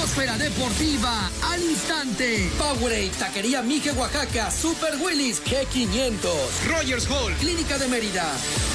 atmósfera deportiva al instante. Powerade, Taquería Mije, Oaxaca, Super Willis, G500, Rogers Hall, Clínica de Mérida.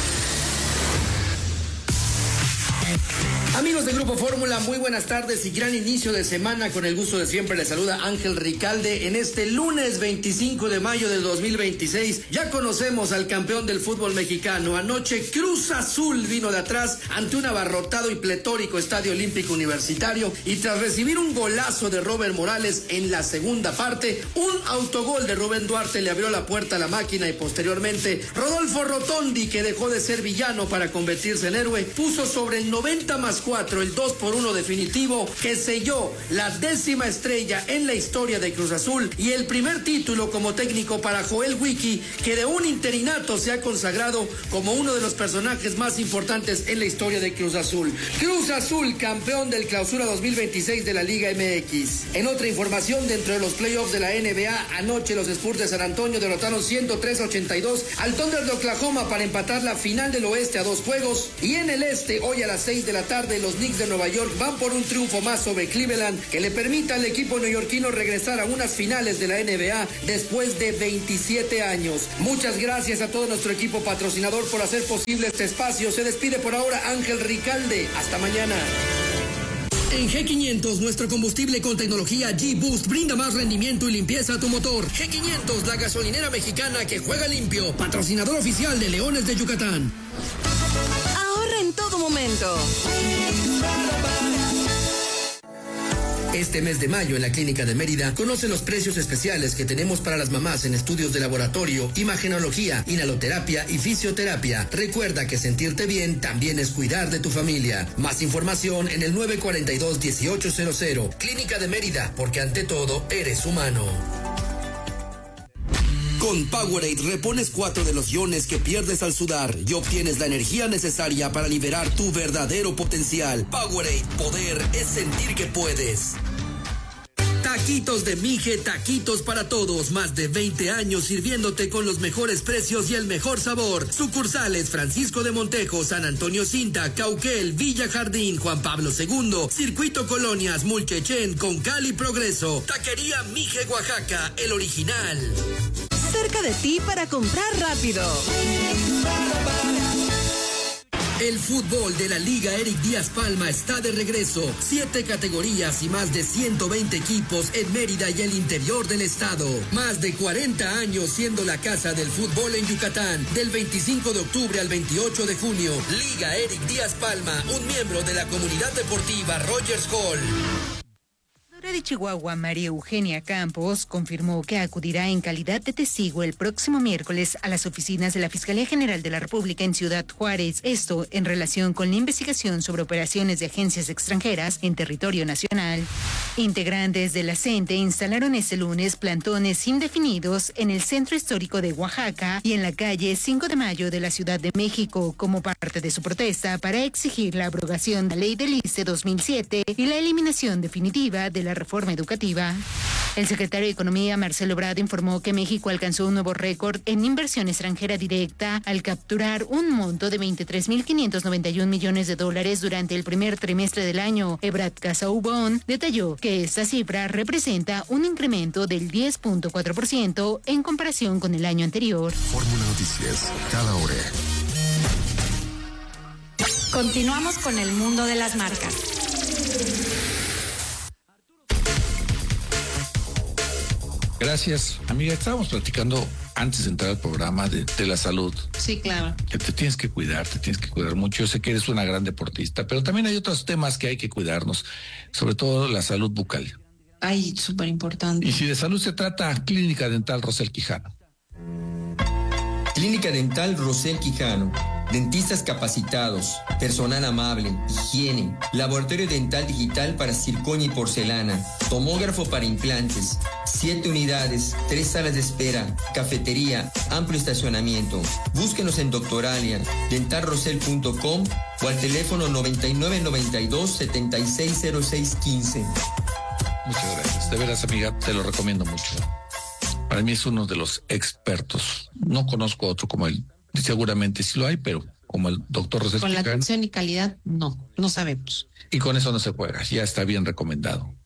Amigos de Grupo Fórmula, muy buenas tardes y gran inicio de semana. Con el gusto de siempre les saluda Ángel Ricalde en este lunes 25 de mayo del 2026. Ya conocemos al campeón del fútbol mexicano. Anoche Cruz Azul vino de atrás ante un abarrotado y pletórico Estadio Olímpico Universitario y tras recibir un golazo de Robert Morales en la segunda parte, un autogol de Rubén Duarte le abrió la puerta a la máquina y posteriormente Rodolfo Rotondi, que dejó de ser villano para convertirse en héroe, puso sobre el 90+4 el 2-1 definitivo que selló la 10ª estrella en la historia de Cruz Azul y el primer título como técnico para Joel Wiki, que de un interinato se ha consagrado como uno de los personajes más importantes en la historia de Cruz Azul. Cruz Azul, campeón del Clausura 2026 de la Liga MX. En otra información, dentro de los playoffs de la NBA, anoche los Spurs de San Antonio derrotaron 103-82 al Thunder de Oklahoma para empatar la final del oeste a 2 juegos. Y en el este, hoy a las 6 de la tarde, los Knicks de Nueva York van por un triunfo más sobre Cleveland que le permita al equipo neoyorquino regresar a unas finales de la NBA después de 27 años. Muchas gracias a todo nuestro equipo patrocinador por hacer posible este espacio. Se despide por ahora Ángel Ricalde. Hasta mañana. En G500, nuestro combustible con tecnología G-Boost brinda más rendimiento y limpieza a tu motor. G500, la gasolinera mexicana que juega limpio. Patrocinador oficial de Leones de Yucatán. Ahorra en todo momento. Este mes de mayo en la Clínica de Mérida conoce los precios especiales que tenemos para las mamás en estudios de laboratorio, imagenología, inhaloterapia y fisioterapia. Recuerda que sentirte bien también es cuidar de tu familia. Más información en el 942-1800. Clínica de Mérida, porque ante todo eres humano. Con Powerade repones 4 de los iones que pierdes al sudar y obtienes la energía necesaria para liberar tu verdadero potencial. Powerade, poder es sentir que puedes. Taquitos de Mije, taquitos para todos. Más de 20 años sirviéndote con los mejores precios y el mejor sabor. Sucursales Francisco de Montejo, San Antonio Cinta, Cauquel, Villa Jardín, Juan Pablo II, Circuito Colonias, Mulchechén, Concal y Progreso. Taquería Mije, Oaxaca, el original. Cerca de ti para comprar rápido. El fútbol de la Liga Eric Díaz Palma está de regreso. 7 categorías y más de 120 equipos en Mérida y el interior del estado. Más de 40 años siendo la casa del fútbol en Yucatán. Del 25 de octubre al 28 de junio. Liga Eric Díaz Palma, un miembro de la comunidad deportiva Rogers Hall. De Chihuahua, María Eugenia Campos, confirmó que acudirá en calidad de testigo el próximo miércoles a las oficinas de la Fiscalía General de la República en Ciudad Juárez. Esto en relación con la investigación sobre operaciones de agencias extranjeras en territorio nacional. Integrantes de la CENTE instalaron este lunes plantones indefinidos en el centro histórico de Oaxaca y en la calle 5 de Mayo de la Ciudad de México como parte de su protesta para exigir la abrogación de la Ley del ISSSTE 2007 y la eliminación definitiva de la reforma educativa. El secretario de Economía, Marcelo Ebrard, informó que México alcanzó un nuevo récord en inversión extranjera directa al capturar un monto de $23,591 millones durante el primer trimestre del año. Ebrard Casaubon detalló que esta cifra representa un incremento del 10.4% en comparación con el año anterior. Fórmula Noticias, cada hora. Continuamos con el mundo de las marcas. Gracias, amiga. Estábamos platicando antes de entrar al programa de la salud. Sí, claro. Que te tienes que cuidar mucho. Yo sé que eres una gran deportista, pero también hay otros temas que hay que cuidarnos, sobre todo la salud bucal. Ay, súper importante. Y si de salud se trata, Clínica Dental Rosel Quijano. Clínica Dental Rosel Quijano. Dentistas capacitados, personal amable, higiene, laboratorio dental digital para circonia y porcelana, tomógrafo para implantes, 7 unidades, 3 salas de espera, cafetería, amplio estacionamiento. Búsquenos en Doctoralia, dentalrosel.com o al teléfono 9992-760615. Muchas gracias. De veras, amiga, te lo recomiendo mucho. Para mí es uno de los expertos. No conozco otro como él. Seguramente sí lo hay, pero como el doctor Rosel Con la Quijano, atención y calidad, no sabemos. y con eso no se juega, ya está bien recomendado.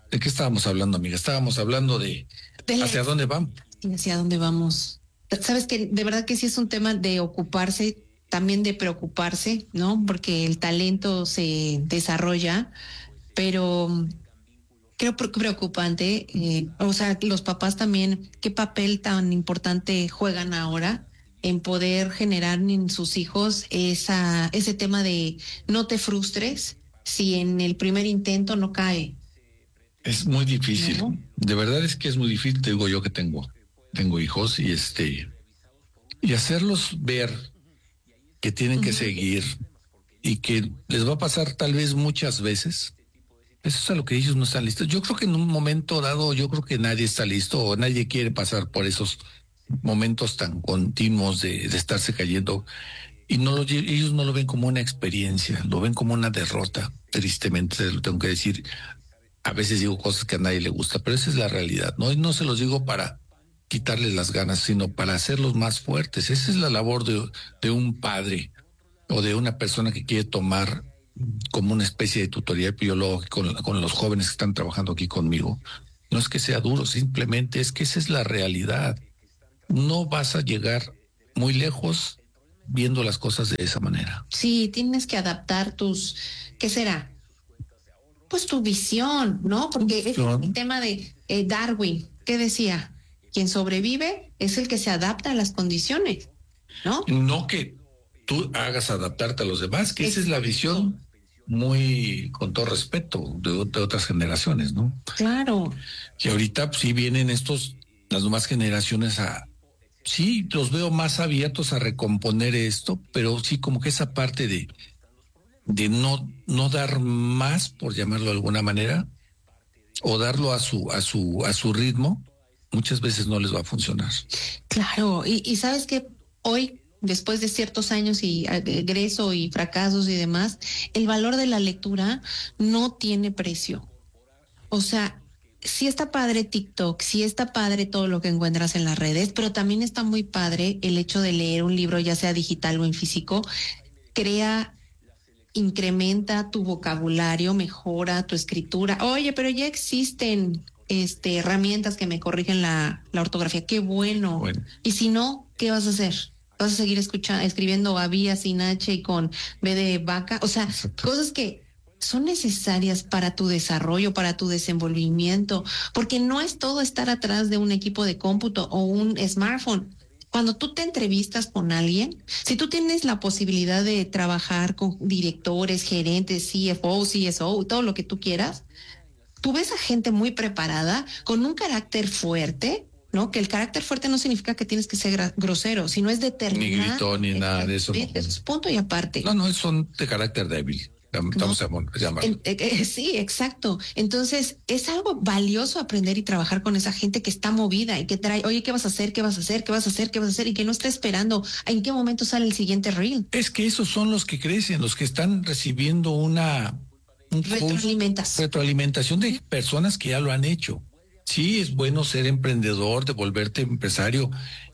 ¿De qué estábamos hablando, amiga? Estábamos hablando de hacia dónde vamos. Hacia dónde vamos. Sabes que de verdad que sí es un tema de ocuparse, también de preocuparse, ¿no? Porque el talento se desarrolla, pero creo preocupante. O sea, los papás también, ¿qué papel tan importante juegan ahora en poder generar en sus hijos ese tema de no te frustres si en el primer intento no cae? Es muy difícil. ¿No? De verdad es que es muy difícil. Te digo yo que tengo hijos y hacerlos ver que tienen que seguir y que les va a pasar tal vez muchas veces. Eso es a lo que ellos no están listos. Yo creo que en un momento dado, yo creo que nadie está listo o nadie quiere pasar por esos momentos tan continuos de estarse cayendo y ellos no lo ven como una experiencia, lo ven como una derrota. Tristemente, lo tengo que decir. A veces digo cosas que a nadie le gusta, pero esa es la realidad, ¿no? Y no se los digo para quitarles las ganas, sino para hacerlos más fuertes. Esa es la labor de un padre o de una persona que quiere tomar como una especie de tutoría biológica con los jóvenes que están trabajando aquí conmigo. No es que sea duro, simplemente es que esa es la realidad. No vas a llegar muy lejos viendo las cosas de esa manera. Sí, tienes que adaptar ¿qué será? Pues tu visión, ¿no? Porque es el tema de Darwin, ¿qué decía? Quien sobrevive es el que se adapta a las condiciones, ¿no? No que tú hagas adaptarte a los demás, que esa es la visión muy, con todo respeto, de otras generaciones, ¿no? Claro. Y ahorita sí vienen las nuevas generaciones sí, los veo más abiertos a recomponer esto, pero sí como que esa parte de no dar más, por llamarlo de alguna manera, o darlo a su ritmo, muchas veces no les va a funcionar. Claro, y sabes que hoy, después de ciertos años y egreso y fracasos y demás, el valor de la lectura no tiene precio. O sea, sí está padre TikTok, sí está padre todo lo que encuentras en las redes, pero también está muy padre el hecho de leer un libro, ya sea digital o en físico. Incrementa tu vocabulario, mejora tu escritura. Oye, pero ya existen herramientas que me corrigen la ortografía. Qué bueno. Y si no, ¿qué vas a hacer? ¿Vas a seguir escribiendo Avía sin H y con B de vaca? O sea, cosas que son necesarias para tu desarrollo, para tu desenvolvimiento, porque no es todo estar atrás de un equipo de cómputo o un smartphone. Cuando tú te entrevistas con alguien, si tú tienes la posibilidad de trabajar con directores, gerentes, CFO, CSO, todo lo que tú quieras, tú ves a gente muy preparada, con un carácter fuerte, ¿no? Que el carácter fuerte no significa que tienes que ser grosero, sino es determinado. Ni gritón, ni nada de eso. Es punto y aparte. No, son de carácter débil. Vamos a llamarlo. Sí, exacto. Entonces, es algo valioso aprender y trabajar con esa gente que está movida y que trae, oye, ¿qué vas a hacer? ¿Qué vas a hacer? ¿Qué vas a hacer? ¿Qué vas a hacer? Y que no está esperando en qué momento sale el siguiente reel. Es que esos son los que crecen, los que están recibiendo una retroalimentación de personas que ya lo han hecho. Sí, es bueno ser emprendedor, de volverte empresario,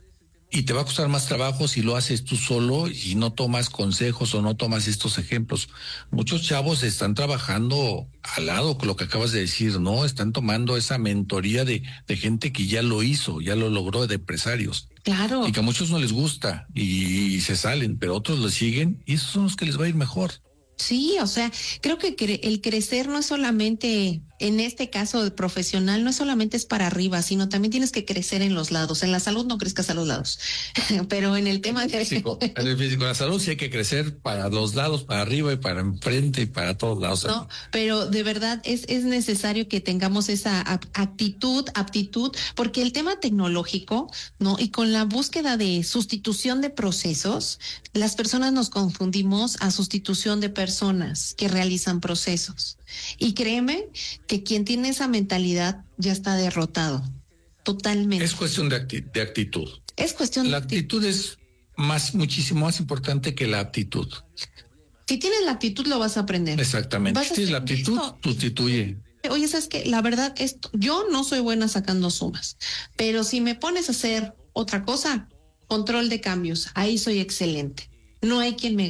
y te va a costar más trabajo si lo haces tú solo y no tomas consejos o no tomas estos ejemplos. Muchos chavos están trabajando al lado con lo que acabas de decir, ¿no? Están tomando esa mentoría de gente que ya lo hizo, ya lo logró, de empresarios. Claro. Y que a muchos no les gusta y se salen, pero otros lo siguen y esos son los que les va a ir mejor. Sí, o sea, creo que el crecer no es solamente, en este caso de profesional, no es solamente es para arriba, sino también tienes que crecer en los lados. En la salud no crezcas a los lados, pero en el tema de físico, en el físico, en la salud sí hay que crecer para los lados, para arriba y para enfrente y para todos lados. No, pero de verdad es necesario que tengamos esa aptitud, porque el tema tecnológico, ¿no? Y con la búsqueda de sustitución de procesos, las personas nos confundimos a sustitución de personas que realizan procesos. Y créeme que quien tiene esa mentalidad ya está derrotado. Totalmente. Es cuestión de actitud. Es cuestión de actitud. La actitud es muchísimo más importante que la aptitud. Si tienes la actitud, lo vas a aprender. Exactamente. Si tienes la aptitud, sustituye. Oye, ¿sabes qué? La verdad, yo no soy buena sacando sumas, pero si me pones a hacer otra cosa, control de cambios, ahí soy excelente. No hay quien me gane.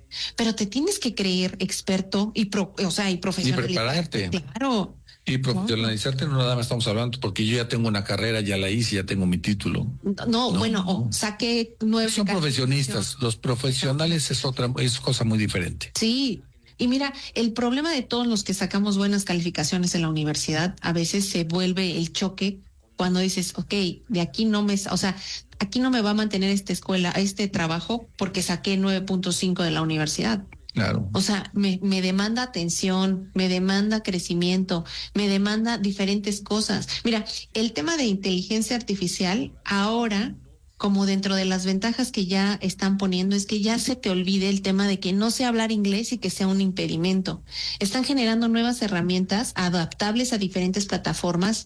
pero te tienes que creer experto y profesional. Y prepararte. Claro. Y profesionalizarte no nada más estamos hablando, porque yo ya tengo una carrera, ya la hice, ya tengo mi título. Saqué 9. Son profesionistas, los profesionales es cosa muy diferente. Sí. Y mira, el problema de todos los que sacamos buenas calificaciones en la universidad, a veces se vuelve el choque cuando dices, de aquí aquí no me va a mantener esta escuela, este trabajo, porque saqué 9.5 de la universidad. Claro. O sea, me demanda atención, me demanda crecimiento, me demanda diferentes cosas. Mira, el tema de inteligencia artificial ahora, como dentro de las ventajas que ya están poniendo, es que ya se te olvide el tema de que no sé hablar inglés y que sea un impedimento. Están generando nuevas herramientas adaptables a diferentes plataformas